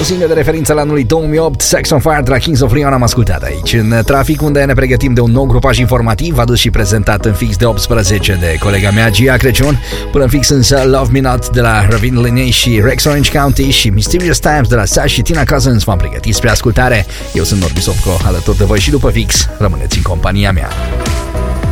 single de referință la anului 2008, Sex on Fire de la Kings of Leon am ascultat aici. În trafic, unde ne pregătim de un nou grupaj informativ adus și prezentat în fix de 18 de colega mea, Gia Crăciun. Până în fix însă Love Me Not de la Ravin Linei și Rex Orange County și Mysterious Times de la Sash și Tina Cousins v-am pregătit spre ascultare. Eu sunt Norbi Sopco, alături de voi și după fix. Rămâneți în compania mea.